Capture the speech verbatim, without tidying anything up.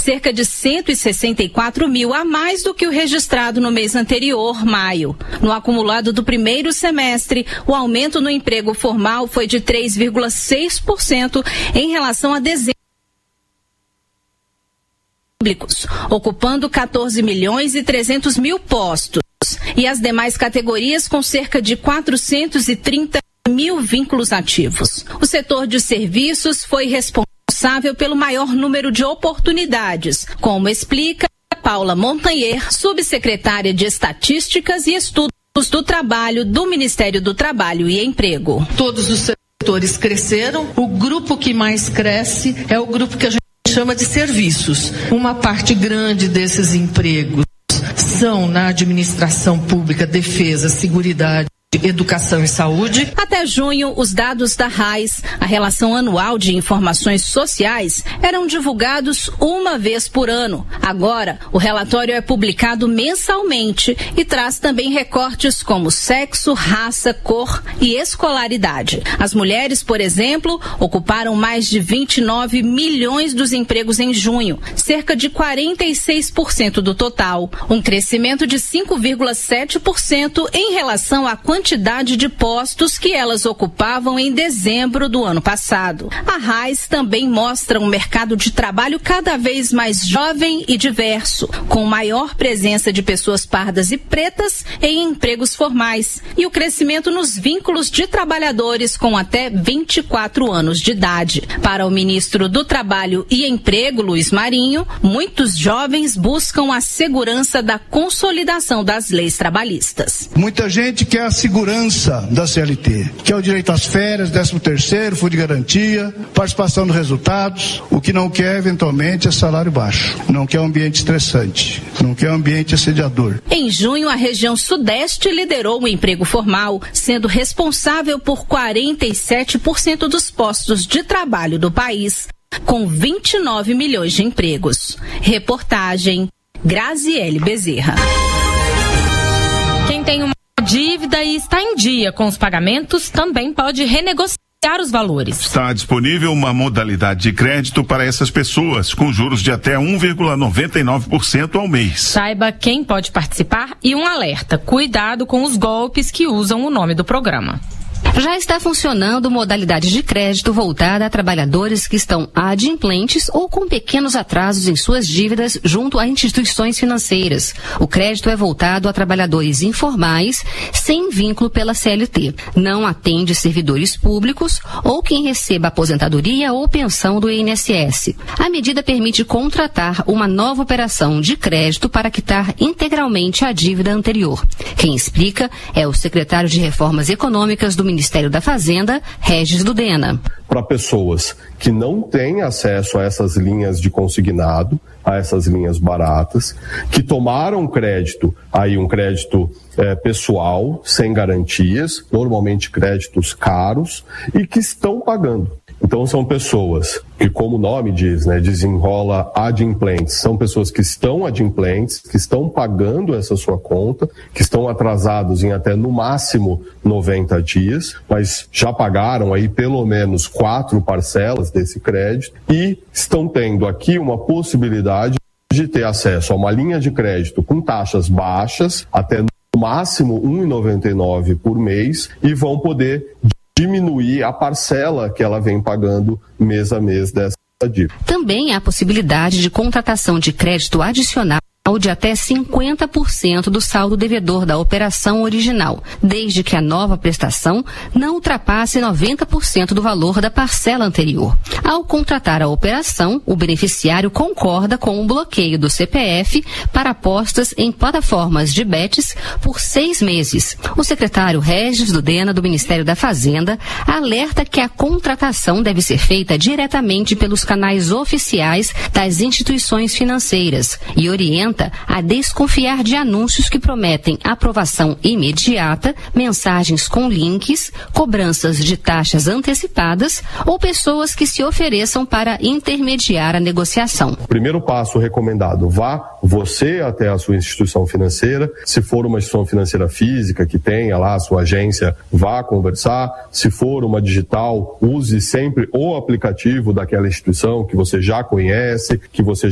cerca de cento e sessenta e quatro mil a mais do que o registrado no mês anterior, maio. No acumulado do primeiro semestre, o aumento no emprego formal foi de três vírgula seis por cento em relação a dezembro, públicos, ocupando quatorze milhões e trezentos mil postos, e as demais categorias com cerca de quatrocentos e trinta mil vínculos ativos. O setor de serviços foi responsável pelo maior número de oportunidades, como explica Paula Montanher, subsecretária de Estatísticas e Estudos do Trabalho do Ministério do Trabalho e Emprego. Todos os setores cresceram, o grupo que mais cresce é o grupo que a gente chama de serviços. Uma parte grande desses empregos são na administração pública, defesa, seguridade, educação e saúde. Até junho, os dados da RAIS, a Relação Anual de Informações Sociais, eram divulgados uma vez por ano. Agora, o relatório é publicado mensalmente e traz também recortes como sexo, raça, cor e escolaridade. As mulheres, por exemplo, ocuparam mais de vinte e nove milhões dos empregos em junho, cerca de quarenta e seis por cento do total, um crescimento de cinco vírgula sete por cento em relação à quantidade quantidade de postos que elas ocupavam em dezembro do ano passado. A RAIS também mostra um mercado de trabalho cada vez mais jovem e diverso, com maior presença de pessoas pardas e pretas em empregos formais e o crescimento nos vínculos de trabalhadores com até vinte e quatro anos de idade. Para o ministro do Trabalho e Emprego, Luiz Marinho, muitos jovens buscam a segurança da consolidação das leis trabalhistas. Muita gente quer a segurança da C L T, que é o direito às férias, décimo terceiro, fundo de garantia, participação nos resultados. O que não quer, eventualmente, é salário baixo. Não quer um ambiente estressante. Não quer um ambiente assediador. Em junho, a região sudeste liderou o emprego formal, sendo responsável por quarenta e sete por cento dos postos de trabalho do país, com vinte e nove milhões de empregos. Reportagem Graziele Bezerra. Quem tem uma dívida e está em dia com os pagamentos também pode renegociar os valores. Está disponível uma modalidade de crédito para essas pessoas, com juros de até um vírgula noventa e nove por cento ao mês. Saiba quem pode participar e um alerta: cuidado com os golpes que usam o nome do programa. Já está funcionando modalidade de crédito voltada a trabalhadores que estão adimplentes ou com pequenos atrasos em suas dívidas junto a instituições financeiras. O crédito é voltado a trabalhadores informais sem vínculo pela C L T. Não atende servidores públicos ou quem receba aposentadoria ou pensão do I N S S. A medida permite contratar uma nova operação de crédito para quitar integralmente a dívida anterior. Quem explica é o secretário de Reformas Econômicas do Ministério da Fazenda, Regis Dudena. Para pessoas que não têm acesso a essas linhas de consignado, a essas linhas baratas, que tomaram crédito, aí um crédito é, pessoal, sem garantias, normalmente créditos caros, e que estão pagando. Então são pessoas que, como o nome diz, né, desenrola adimplentes. São pessoas que estão adimplentes, que estão pagando essa sua conta, que estão atrasados em até no máximo noventa dias, mas já pagaram aí pelo menos quatro parcelas desse crédito e estão tendo aqui uma possibilidade de ter acesso a uma linha de crédito com taxas baixas, até no máximo um vírgula noventa e nove por mês, e vão poder diminuir a parcela que ela vem pagando mês a mês dessa dívida. Também há a possibilidade de contratação de crédito adicional de até cinquenta por cento do saldo devedor da operação original, desde que a nova prestação não ultrapasse noventa por cento do valor da parcela anterior. Ao contratar a operação, o beneficiário concorda com o bloqueio do C P F para apostas em plataformas de bets por seis meses. O secretário Regis Dudena, do Ministério da Fazenda, alerta que a contratação deve ser feita diretamente pelos canais oficiais das instituições financeiras e orienta a desconfiar de anúncios que prometem aprovação imediata, mensagens com links, cobranças de taxas antecipadas ou pessoas que se ofereçam para intermediar a negociação. Primeiro passo recomendado: vá você até a sua instituição financeira. Se for uma instituição financeira física que tenha lá a sua agência, vá conversar. Se for uma digital, use sempre o aplicativo daquela instituição que você já conhece, que você